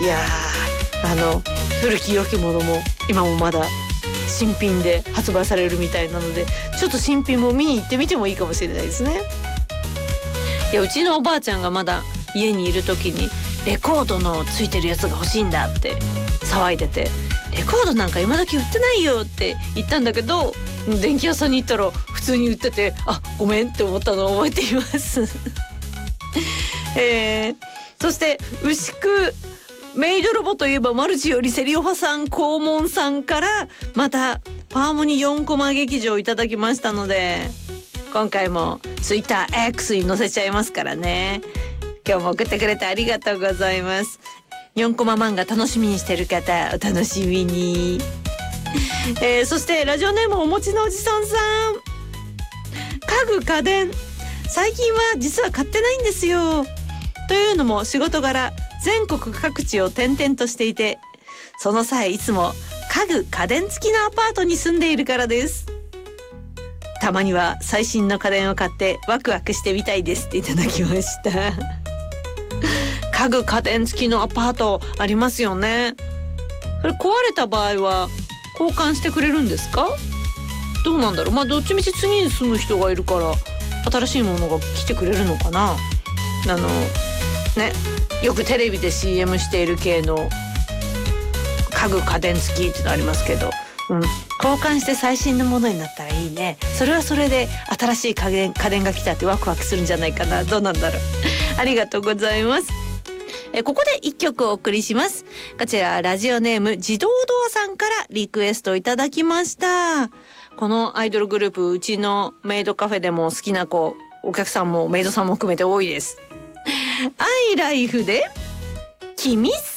いや古き良きものも今もまだ新品で発売されるみたいなので、ちょっと新品も見に行ってみてもいいかもしれないですね。いや、うちのおばあちゃんがまだ家にいる時にレコードのついてるやつが欲しいんだって騒いでて、レコードなんか今時売ってないよって言ったんだけど、電気屋さんに行ったら普通に売ってて、あ、ごめんって思ったのを覚えていますそして牛久メイドロボといえばマルチよりセリオファさん黄門さんからまたパーモニ4コマ劇場いただきましたので、今回もツイッター X に載せちゃいますからね。今日も送ってくれてありがとうございます。4コマ漫画楽しみにしてる方お楽しみにそしてラジオネームおもちのおじさんさん、家具家電最近は実は買ってないんですよ。というのも仕事柄全国各地を転々としていて、その際いつも家具家電付きのアパートに住んでいるからです。たまには最新の家電を買ってワクワクしてみたいですっていただきました家具家電付きのアパートありますよね。それ壊れた場合は交換してくれるんですか？どうなんだろう。まあどっちみち次に住む人がいるから新しいものが来てくれるのかな。ね、よくテレビで CM している系の家具家電付きってのありますけど、交換して最新のものになったらいいね。それはそれで新しい家電が来たってワクワクするんじゃないかな。どうなんだろうありがとうございます。ここで一曲お送りします。こちらラジオネーム自動ドアさんからリクエストいただきました。このアイドルグループ、うちのメイドカフェでも好きな子、お客さんもメイドさんも含めて多いです。アイライフで君